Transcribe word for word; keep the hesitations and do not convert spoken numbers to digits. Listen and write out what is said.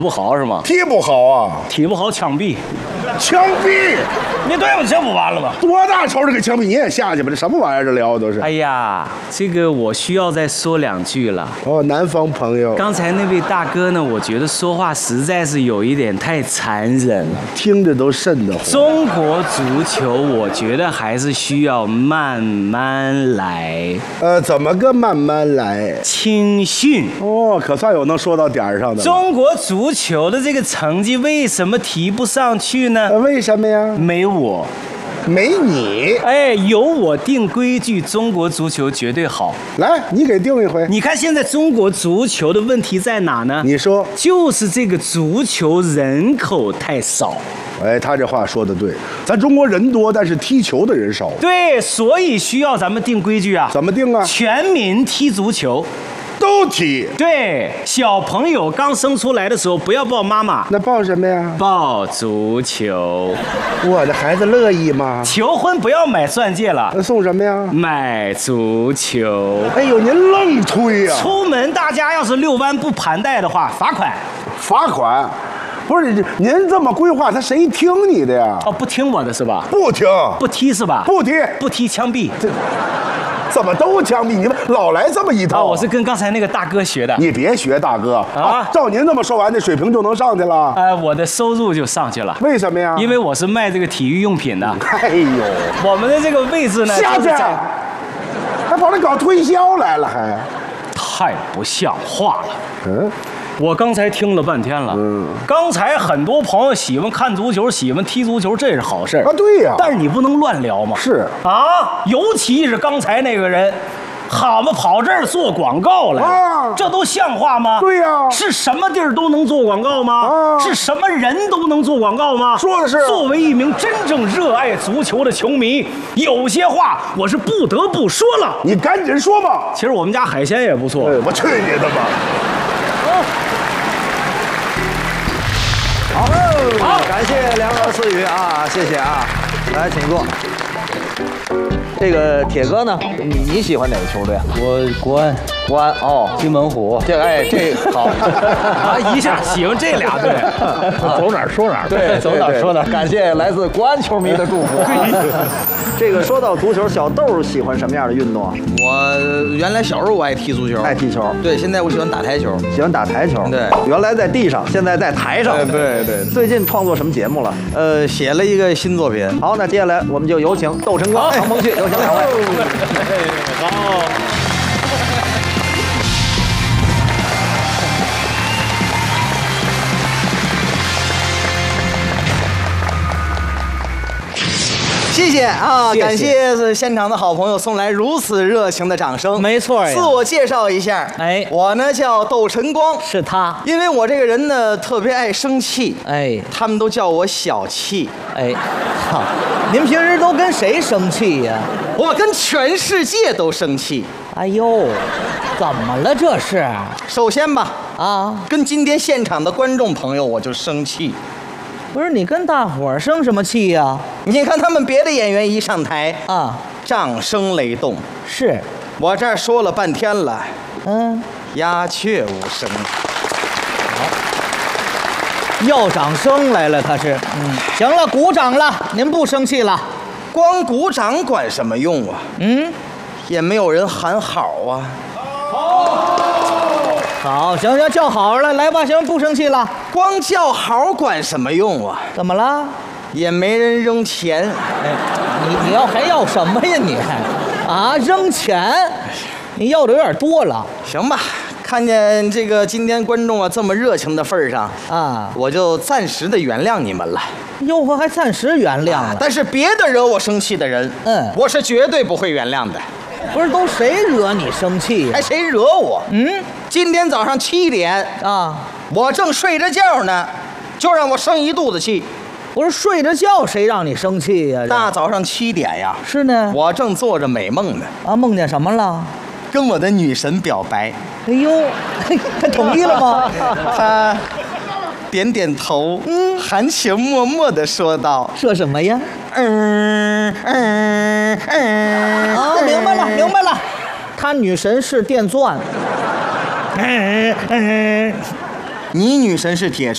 不好是吗？ 踢不好啊， 踢不好枪毙， 枪毙！ 你对付这不完了吗？ 多大仇这个枪毙你也下去吧？这什么玩意儿？这聊的都是。 哎呀，这个我需要再说两句了。 哦，南方朋友， 刚才那位大哥呢，我觉得说话实在是有一点太残忍了， 听着都瘆得慌。 中国足球，我觉得还是需要慢慢来。 呃，怎么个慢慢来？ 青训。 哦，可算有能说到点儿上的。 中国足球的这个成绩为什么提不上去呢？ 呃，为什么呀？ 没我。 没你， 哎，有我定规矩，中国足球绝对好。 来，你给定一回。 你看现在中国足球的问题在哪呢？ 你说， 就是这个足球人口太少。 哎，他这话说的对，咱中国人多，但是踢球的人少。 对，所以需要咱们定规矩啊。 怎么定啊？ 全民踢足球。 都踢。 对，小朋友刚生出来的时候不要抱妈妈， 那抱什么呀？ 抱足球。 我的孩子乐意吗？ 求婚不要买钻戒了， 那送什么呀？ 买足球。 哎呦，您愣推呀！ 出门大家要是遛弯不盘带的话，罚款。 罚款？不是您这么规划，他谁听你的呀？ 哦，不听我的是吧？ 不听。 不踢是吧？ 不踢。 不踢枪毙。 这。怎么都枪毙？你们老来这么一套、啊哦！我是跟刚才那个大哥学的。 你别学大哥啊！啊照您这么说完，这水平就能上去了。 呃，我的收入就上去了。 为什么呀？ 因为我是卖这个体育用品的。 哎呦， 我们的这个位置呢， 下去，还跑来搞推销来了，还太不像话了。 嗯。 我刚才听了半天了，嗯，刚才很多朋友喜欢看足球，喜欢踢足球，这是好事啊，对呀。 但是你不能乱聊嘛。 是啊，尤其是刚才那个人，好嘛，跑这儿做广告来，啊，这都像话吗？ 对呀。 是什么地儿都能做广告吗？啊，是什么人都能做广告吗？ 说的是。 作为一名真正热爱足球的球迷，有些话我是不得不说了。 你赶紧说吧。 其实我们家海鲜也不错。 哎，我去你的吧！ 好，好，感谢梁哥赐予啊，谢谢啊，来，请坐。这个铁哥呢？你你喜欢哪个球队啊？ 我国安， 国安哦， 金门虎。 这哎，这好啊，一下喜欢这俩队， 走哪儿说哪儿。 对，走哪儿说哪儿。感谢来自国安球迷的祝福。这个说到足球，小豆喜欢什么样的运动啊？ 我原来小时候我爱踢足球， 爱踢球。 对，现在我喜欢打台球， 喜欢打台球。 对， 原来在地上，现在在台上。 对对。 最近创作什么节目了？ 呃，写了一个新作品。 好，那接下来我们就有请窦晨光、常鹏旭，有请两位。 好。 谢谢啊， 谢谢感谢现场的好朋友送来如此热情的掌声。 没错呀。 自我介绍一下， 哎， 我呢叫窦晨光， 是他。 因为我这个人呢特别爱生气， 哎， 他们都叫我小气。 哎，好，您平时都跟谁生气呀？ 我跟全世界都生气。 哎呦，怎么了这是？ 首先吧， 啊， 跟今天现场的观众朋友我就生气。 不是你跟大伙儿生什么气呀？ 你看他们别的演员一上台啊， 掌声雷动， 是我这儿说了半天了， 嗯， 鸦雀无声。 要掌声来了，他是。嗯，行了，鼓掌了，您不生气了？ 光鼓掌管什么用啊？ 嗯， 也没有人喊好啊。 好，行行，叫好了，来吧，行，不生气了。 光叫好管什么用啊？ 怎么了？ 也没人扔钱。 哎，你你要还要什么呀你？啊，扔钱？你要的有点多了。 行吧，看见这个今天观众啊这么热情的份儿上啊， 我就暂时的原谅你们了。 哟呵，还暂时原谅了。 但是别的惹我生气的人， 嗯， 我是绝对不会原谅的。 不是都谁惹你生气呀？ 还谁惹我？ 嗯， 今天早上七点啊， 我正睡着觉呢，就让我生一肚子气。 我说睡着觉谁让你生气呀？ 大早上七点呀。 是呢。 我正做着美梦呢。 啊，梦见什么了？ 跟我的女神表白。 哎呦，他同意了吗？ 他点点头，嗯，含情脉脉地说道：“ 说什么呀？” 嗯嗯嗯。 啊，明白了，明白了。他女神是电钻。 嗯嗯。你女神是铁